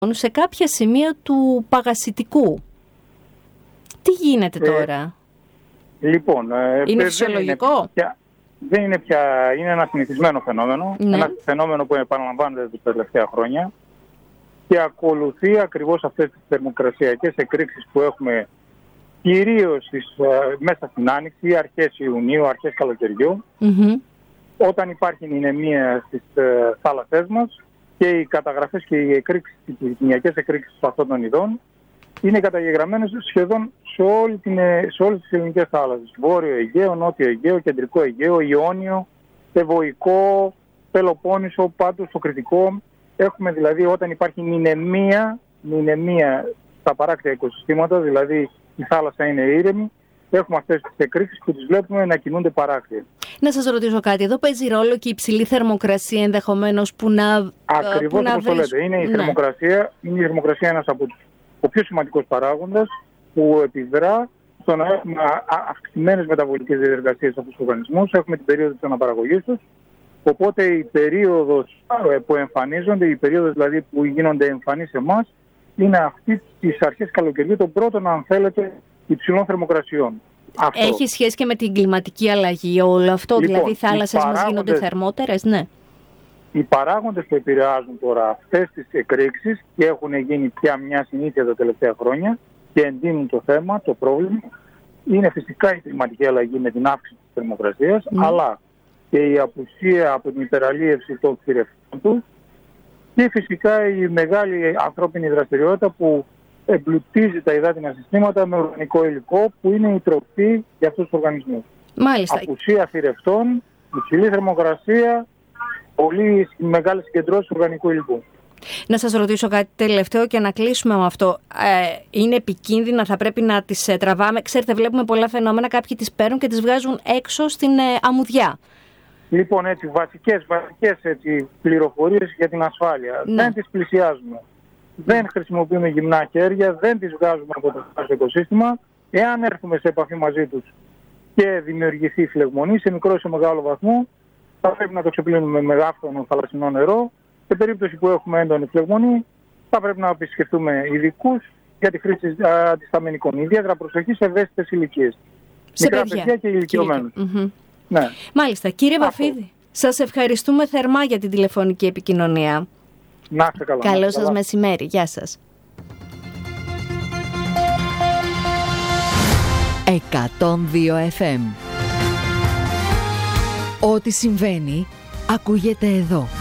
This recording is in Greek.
σε κάποια σημεία του παγασιτικού. Τι γίνεται τώρα? Λοιπόν, είναι φυσιολογικό? Δεν είναι πια, είναι ένα συνηθισμένο φαινόμενο, ένα φαινόμενο που επαναλαμβάνεται τα τελευταία χρόνια και ακολουθεί ακριβώς αυτές τις θερμοκρασιακές εκρήξεις που έχουμε κυρίως μέσα στην Άνοιξη, αρχές Ιουνίου, αρχές καλοκαιριού, όταν υπάρχει νηνεμία στις θάλασσές μας και οι καταγραφές και οι χειμωνιακές εκρήξεις αυτών των ειδών είναι καταγεγραμμένες σχεδόν σε όλες τις ελληνικές θάλασσες. Βόρειο Αιγαίο, Νότιο Αιγαίο, Κεντρικό Αιγαίο, Ιόνιο, Ευωικό, Πελοπόννησο, πάντως στο Κρητικό. Έχουμε δηλαδή όταν υπάρχει νηνεμία στα παράκτια οικοσυστήματα, δηλαδή η θάλασσα είναι ήρεμη, έχουμε αυτές τις εκρήξεις που τις βλέπουμε να κινούνται παράκτια. Να σας ρωτήσω κάτι, εδώ παίζει ρόλο και η υψηλή θερμοκρασία ενδεχομένως που να... Ακριβώς όπως το λέτε, είναι η θερμοκρασία, ένας από τους ο πιο σημαντικός παράγοντας που επιδρά στο να έχουμε αυξημένες μεταβολικές διαδικασίες από τους οργανισμούς. Έχουμε την περίοδο της αναπαραγωγής τους, οπότε η περίοδος που εμφανίζονται, η περίοδος δηλαδή που γίνονται εμφανείς σε εμάς, είναι αυτή τις αρχές καλοκαιριού, των πρώτων αν θέλετε υψηλών θερμοκρασιών. Αυτό. Έχει σχέση και με την κλιματική αλλαγή όλο αυτό, λοιπόν, δηλαδή οι θάλασσες μας γίνονται θερμότερες, ναι. Οι παράγοντες που επηρεάζουν τώρα αυτές τις εκρήξεις και έχουν γίνει πια μια συνήθεια τα τελευταία χρόνια και εντείνουν το θέμα, το πρόβλημα, είναι φυσικά η κλιματική αλλαγή με την αύξηση της θερμοκρασίας, αλλά και η απουσία από την υπεραλίευση των θηρευτών του και φυσικά η μεγάλη ανθρώπινη δραστηριότητα που εμπλουτίζει τα υδάτινα συστήματα με οργανικό υλικό που είναι η τροφή για αυτούς τους οργανισμούς. Μάλιστα. Απουσία θηρευτών, υψηλή θερμοκρασία, πολύ μεγάλες συγκεντρώσεις οργανικού υλικού. Να σας ρωτήσω κάτι τελευταίο και να κλείσουμε με αυτό. Είναι επικίνδυνα, θα πρέπει να τις τραβάμε? Ξέρετε, βλέπουμε πολλά φαινόμενα, κάποιοι τις παίρνουν και τις βγάζουν έξω στην αμμουδιά. Λοιπόν, βασικές πληροφορίες για την ασφάλεια. Ναι. Δεν τις πλησιάζουμε. Δεν χρησιμοποιούμε γυμνά χέρια, δεν τις βγάζουμε από το οικοσύστημα. Εάν έρθουμε σε επαφή μαζί τους και δημιουργηθεί φλεγμονή σε μικρό ή σε μεγάλο βαθμό, θα πρέπει να το ξεπλύνουμε με άφθονο θαλασσινό νερό. Σε περίπτωση που έχουμε έντονη φλεγμονή, θα πρέπει να επισκεφτούμε ειδικούς για τη χρήση αντισταμινικών. Ιδιαίτερα προσοχή σε ευαίσθητες ηλικίες. Μικρά παιδιά και ηλικιωμένους. Ναι. Μάλιστα. Κύριε Βαφίδη, σας ευχαριστούμε θερμά για την τηλεφωνική επικοινωνία. Να είστε καλά. Καλό σας μεσημέρι. Γεια σας. 102 FM. Ό,τι συμβαίνει ακούγεται εδώ.